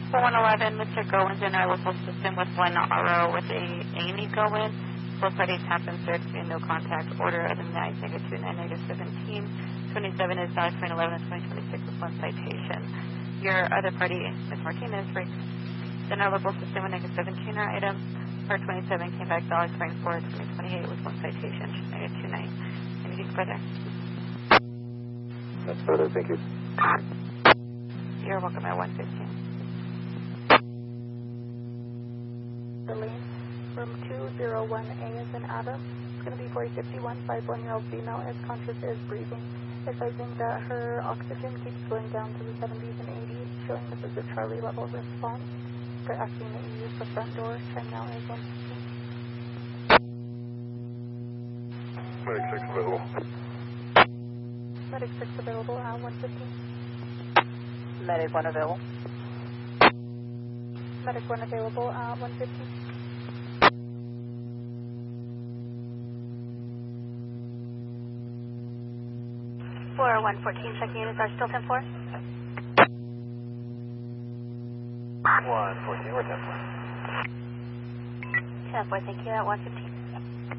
4111, Mr. Goins in our local system with 1 RO with a Amy Goin. Both parties have been served in no contact order other than -2, 9-17. 27 is 2011 and 2026 with 1 citation. Your other party, Ms. Martinez, raised in our local system with -17 or item. Part 27 came back $24, 2028 with 1 citation, -29. Anything further? That's further, thank you. You're welcome at 115. The lane from 201A is in Adam. It's going to be for a 51.51-year-old female. Is conscious, is breathing. Advising that her oxygen keeps going down to the 70s and 80s, showing this is a Charlie level response. They're asking that you use the front door. Time now is 115. Medic 6 available. Medic 6 available at 115. Medic 1 available. Medic 1 available at 115. For 114, checking units are still 10-4. 114, we're 10-4. 10-4, thank you, at 115.